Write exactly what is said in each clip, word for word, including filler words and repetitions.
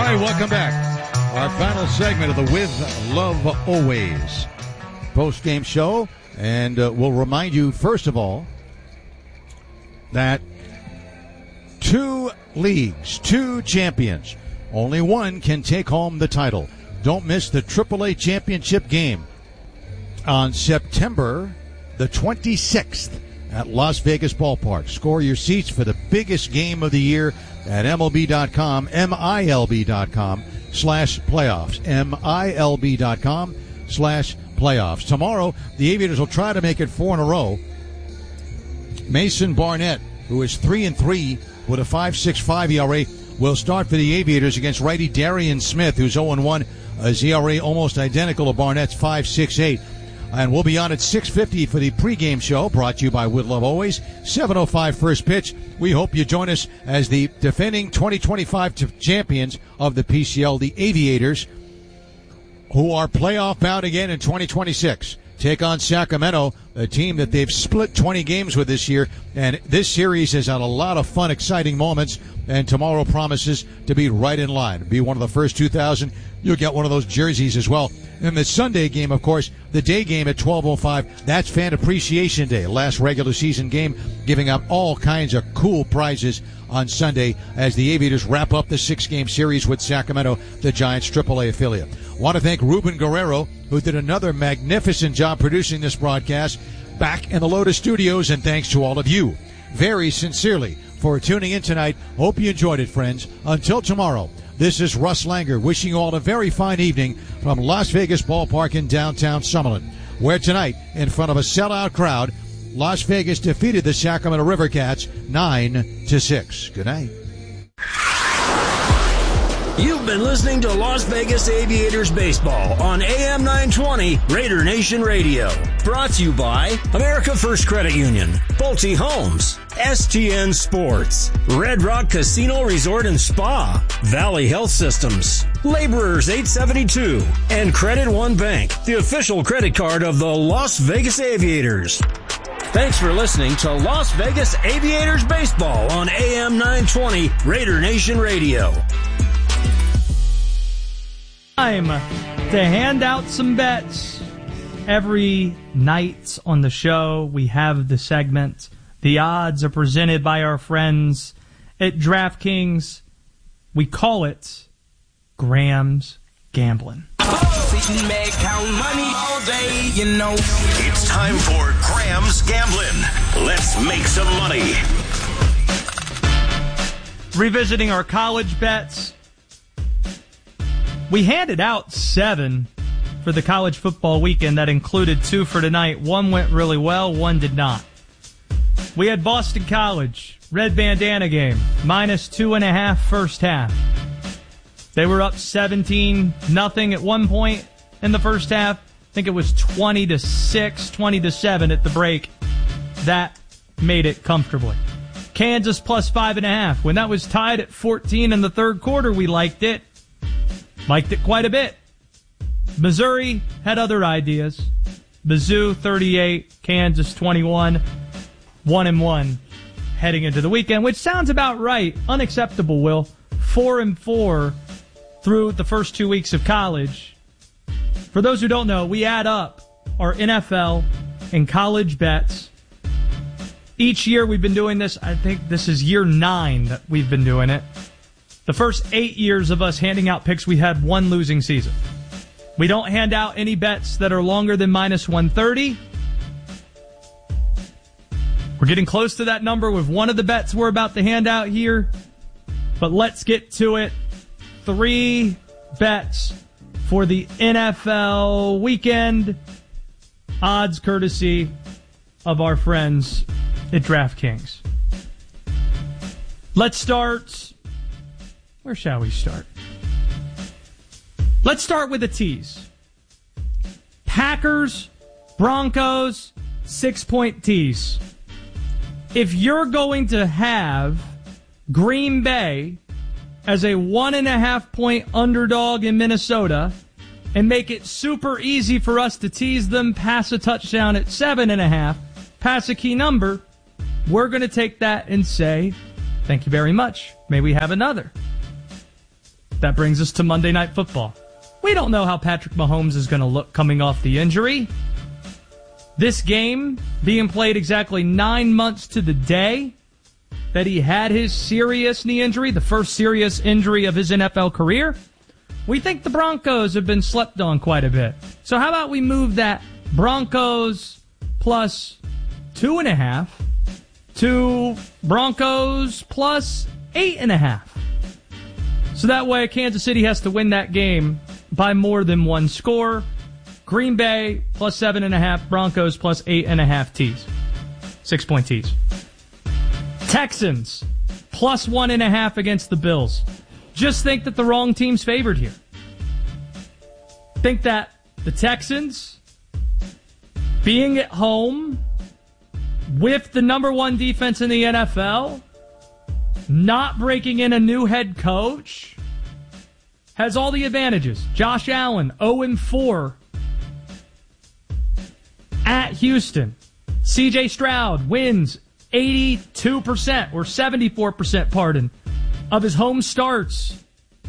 All right, welcome back. Our final segment of the With Love Always post-game show. And uh, we'll remind you, first of all, that two leagues, two champions, only one can take home the title. Don't miss the triple A championship game on September the twenty-sixth at Las Vegas Ballpark. Score your seats for the biggest game of the year at M L B dot com, M I L B dot com slash playoffs, M I L B dot com slash playoffs. Tomorrow, the Aviators will try to make it four in a row. Mason Barnett, who is three and three with a five point six five E R A, will start for the Aviators against righty Darian Smith, who's oh and one. His E R A almost identical to Barnett's five point six eight. And we'll be on at six fifty for the pregame show, brought to you by With Love Always. seven oh five first pitch. We hope you join us as the defending twenty twenty-five champions of the P C L, the Aviators, who are playoff bound again in twenty twenty-six. Take on Sacramento, a team that they've split twenty games with this year. And this series has had a lot of fun, exciting moments. And tomorrow promises to be right in line. Be one of the first two thousand. You'll get one of those jerseys as well. And the Sunday game, of course, the day game at twelve oh five, that's Fan Appreciation Day, last regular season game, giving out all kinds of cool prizes on Sunday as the Aviators wrap up the six-game series with Sacramento, the Giants' triple A affiliate. Want to thank Ruben Guerrero, who did another magnificent job producing this broadcast, back in the Lotus Studios, and thanks to all of you, very sincerely, for tuning in tonight. Hope you enjoyed it, friends. Until tomorrow, this is Russ Langer wishing you all a very fine evening from Las Vegas Ballpark in downtown Summerlin, where tonight, in front of a sellout crowd, Las Vegas defeated the Sacramento River Cats nine to six. Good night. You've been listening to Las Vegas Aviators Baseball on A M nine twenty Raider Nation Radio. Brought to you by America First Credit Union, Pulte Homes, S T N Sports, Red Rock Casino Resort and Spa, Valley Health Systems, Laborers eight seventy-two, and Credit One Bank, the official credit card of the Las Vegas Aviators. Thanks for listening to Las Vegas Aviators Baseball on A M nine twenty Raider Nation Radio. Time to hand out some bets. Every night on the show, we have the segment. The odds are presented by our friends at DraftKings. We call it Graham's Gambling. It's time for Graham's Gambling. Let's make some money. Revisiting our college bets. We handed out seven for the college football weekend. That included two for tonight. One went really well, one did not. We had Boston College, red bandana game, minus two and a half first half. They were up seventeen nothing at one point in the first half. I think it was twenty to six, twenty to seven at the break. That made it comfortably. Kansas plus five and a half. When that was tied at fourteen in the third quarter, we liked it. Liked it quite a bit. Missouri had other ideas. Mizzou thirty-eight, Kansas twenty-one, one and one heading into the weekend, which sounds about right. Unacceptable, Will. Four and four through the first two weeks of college. For those who don't know, we add up our N F L and college bets. Each year we've been doing this. I think this is year nine that we've been doing it. The first eight years of us handing out picks, we had one losing season. We don't hand out any bets that are longer than minus one thirty. We're getting close to that number with one of the bets we're about to hand out here. But let's get to it. Three bets for the N F L weekend. Odds courtesy of our friends at DraftKings. Let's start... Where shall we start? Let's start with a tease. Packers, Broncos, six-point tease. If you're going to have Green Bay as a one-and-a-half-point underdog in Minnesota and make it super easy for us to tease them, pass a touchdown at seven and a half, pass a key number, we're going to take that and say, thank you very much. May we have another. That brings us to Monday Night Football. We don't know how Patrick Mahomes is going to look coming off the injury. This game being played exactly nine months to the day that he had his serious knee injury, the first serious injury of his N F L career. We think the Broncos have been slept on quite a bit. So how about we move that Broncos plus two and a half to Broncos plus eight and a half. So that way Kansas City has to win that game by more than one score. Green Bay plus seven and a half, Broncos plus eight and a half tees. Six point tees. Texans plus one and a half against the Bills. Just think that the wrong team's favored here. Think that the Texans, being at home with the number one defense in the N F L, not breaking in a new head coach, has all the advantages. Josh Allen, oh and four at Houston. C J Stroud wins eighty-two percent or seventy-four percent, pardon, of his home starts.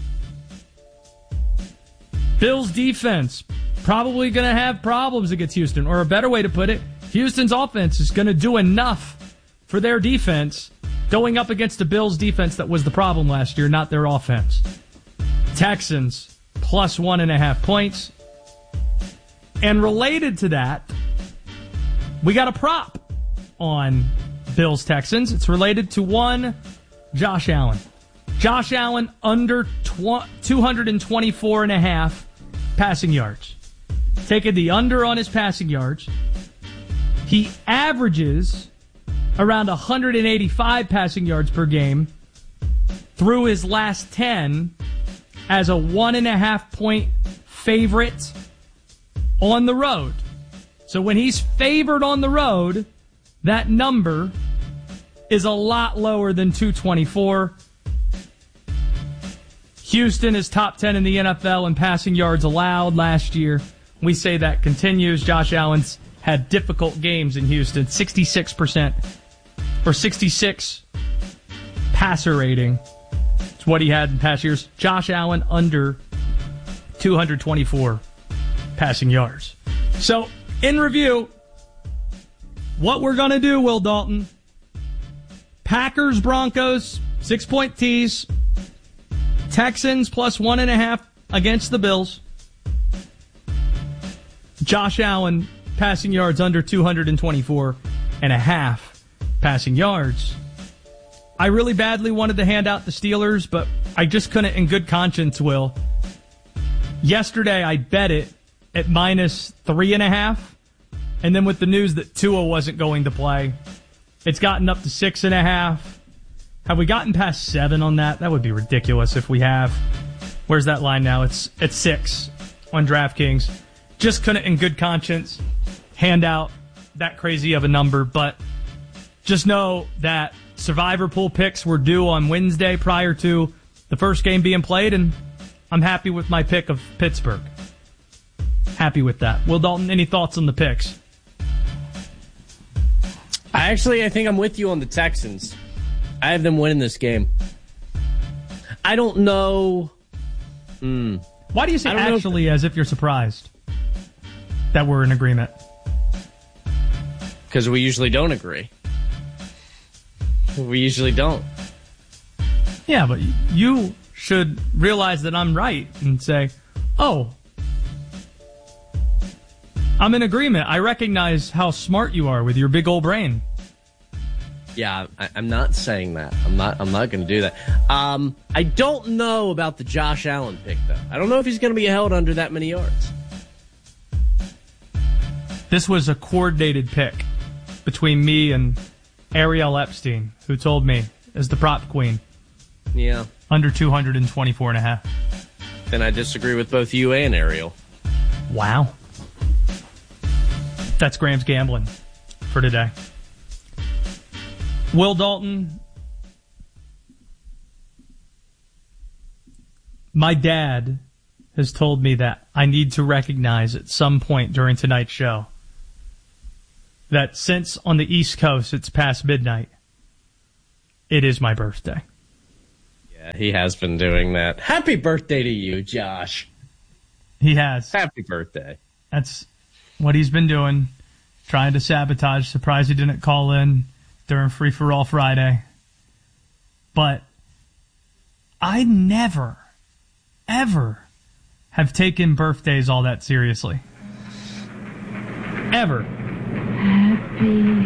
Bills defense probably going to have problems against Houston, or a better way to put it, Houston's offense is going to do enough for their defense going up against the Bills defense that was the problem last year, not their offense. Texans plus one and a half points. And related to that, we got a prop on Bills Texans. It's related to one Josh Allen. Josh Allen under two twenty-four and a half passing yards. Taking the under on his passing yards. He averages around one eighty-five passing yards per game through his last ten as a one and a half point favorite on the road. So when he's favored on the road, that number is a lot lower than two twenty-four. Houston is top ten in the N F L in passing yards allowed last year. We say that continues. Josh Allen's had difficult games in Houston. sixty-six percent or sixty-six passer rating. It's what he had in past years. Josh Allen under two twenty-four passing yards. So, in review, what we're going to do, Will Dalton, Packers, Broncos, six-point tees, Texans plus one and a half against the Bills, Josh Allen passing yards under two twenty-four and a half passing yards. I really badly wanted to hand out the Steelers, but I just couldn't in good conscience, Will. Yesterday, I bet it at minus three and a half. And then with the news that Tua wasn't going to play, it's gotten up to six and a half. Have we gotten past seven on that? That would be ridiculous if we have. Where's that line now? It's at six on DraftKings. Just couldn't in good conscience hand out that crazy of a number, but just know that Survivor Pool picks were due on Wednesday prior to the first game being played, and I'm happy with my pick of Pittsburgh. Happy with that. Will Dalton, any thoughts on the picks? I actually, I think I'm with you on the Texans. I have them winning this game. I don't know. Mm, Why do you say actually if, as if you're surprised that we're in agreement? Because we usually don't agree. We usually don't. Yeah, but you should realize that I'm right and say, oh, I'm in agreement. I recognize how smart you are with your big old brain. Yeah, I, I'm not saying that. I'm not. I'm not going to do that. Um, I don't know about the Josh Allen pick, though. I don't know if he's going to be held under that many yards. This was a coordinated pick between me and Ariel Epstein, who told me as the prop queen. Yeah, under two twenty-four and a half. Then I disagree with both you and Ariel. Wow. That's Graham's gambling for today. Will Dalton, my dad has told me that I need to recognize at some point during tonight's show that since on the East Coast it's past midnight, it is my birthday. Yeah, he has been doing that. Happy birthday to you, Josh. He has. Happy birthday. That's what he's been doing, trying to sabotage. Surprised he didn't call in during Free For All Friday. But I never, ever have taken birthdays all that seriously. Ever. Happy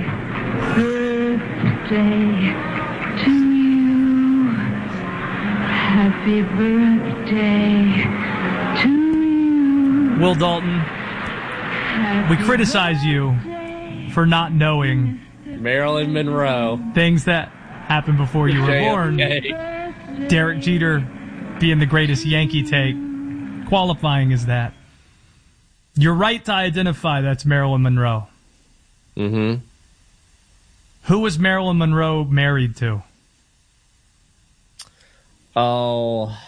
birthday to you. Happy birthday to you. Will Dalton, we criticize you for not knowing Marilyn Monroe. things that happened before you were born. Derek Jeter being the greatest Yankee take, qualifying as that. You're right to identify that's Marilyn Monroe. Mm-hmm. Who was Marilyn Monroe married to? Oh,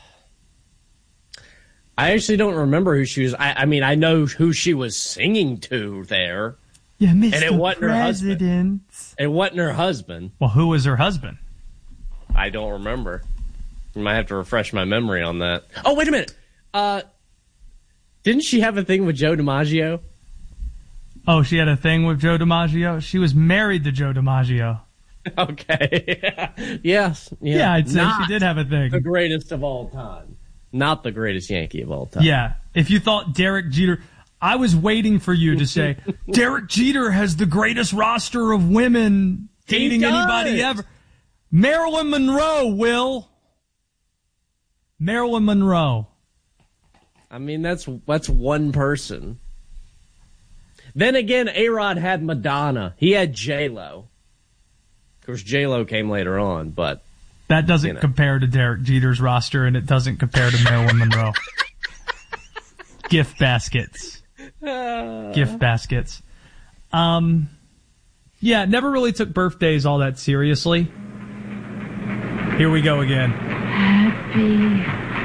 I actually don't remember who she was. I, I mean, I know who she was singing to there. Yeah, Mister And it wasn't her husband. President. It wasn't her husband. Well, who was her husband? I don't remember. You might have to refresh my memory on that. Oh, wait a minute. Uh, didn't she have a thing with Joe DiMaggio? Oh, she had a thing with Joe DiMaggio? She was married to Joe DiMaggio. Okay. yes. Yeah, Yeah, I'd say Not she did have a thing. the greatest of all time. Not the greatest Yankee of all time. Yeah. If you thought Derek Jeter... I was waiting for you to say, Derek Jeter has the greatest roster of women dating anybody ever. Marilyn Monroe, Will. Marilyn Monroe. I mean, that's that's one person. Then again, A-Rod had Madonna. He had J-Lo. Of course, J-Lo came later on, but... That doesn't you know. compare to Derek Jeter's roster, and it doesn't compare to Marilyn Monroe. Gift baskets. Gift baskets. Um, yeah, never really took birthdays all that seriously. Here we go again. Happy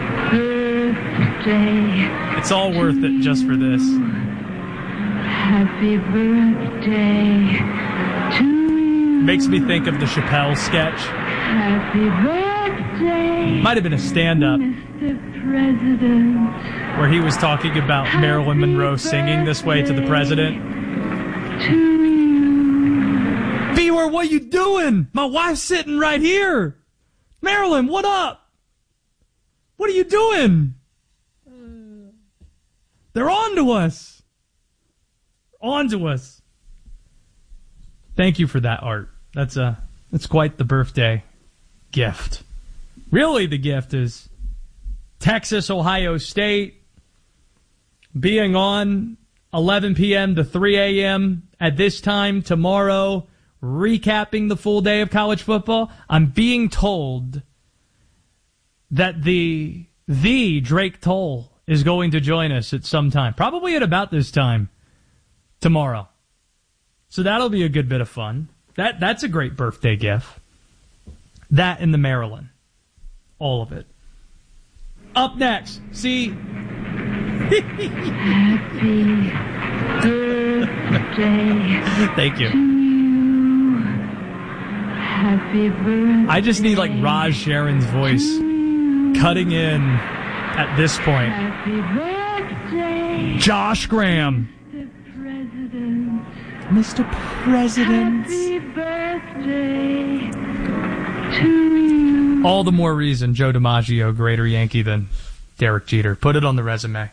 birthday. It's all worth it just for this. Happy birthday to you. Makes me think of the Chappelle sketch. Happy birthday. Might have been a stand-up Mister President. where he was talking about Marilyn Monroe singing this way to the president. To you. Beware, what you doing? My wife's sitting right here. Marilyn, what up? What are you doing? They're on to us. On to us. Thank you for that, Art. That's a that's quite the birthday gift. Really, the gift is Texas, Ohio State being on eleven p.m. to three a.m. at this time tomorrow, recapping the full day of college football. I'm being told that the the Drake Toll is going to join us at some time, probably at about this time tomorrow. So that'll be a good bit of fun. That that's a great birthday gift. That and the Maryland. All of it. Up next, see. Happy birthday. Thank you. To you. Happy birthday. I just need like Raj Sharon's voice cutting in at this point. Happy birthday. Josh Graham. Mister President. Mister President. Happy birthday to you. All the more reason Joe DiMaggio, greater Yankee than Derek Jeter. Put it on the resume.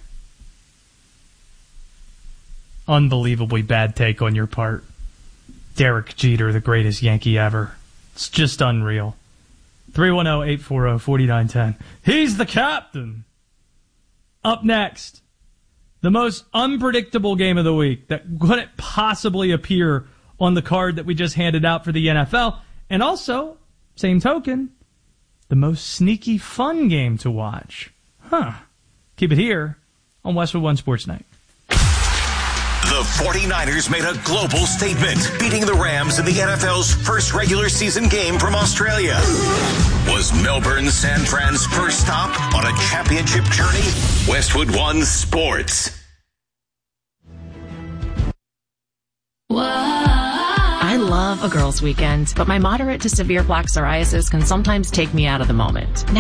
Unbelievably bad take on your part. Derek Jeter, the greatest Yankee ever. It's just unreal. three one zero, eight four zero, four nine one zero. He's the captain. Up next, the most unpredictable game of the week that couldn't possibly appear on the card that we just handed out for the N F L. And also, same token, the most sneaky fun game to watch. Huh. Keep it here on Westwood One Sports Night. The 49ers made a global statement, beating the Rams in the N F L's first regular season game from Australia. Was Melbourne San Fran's first stop on a championship journey? Westwood One Sports. I love love a girls' weekend, but my moderate to severe plaque psoriasis can sometimes take me out of the moment. Now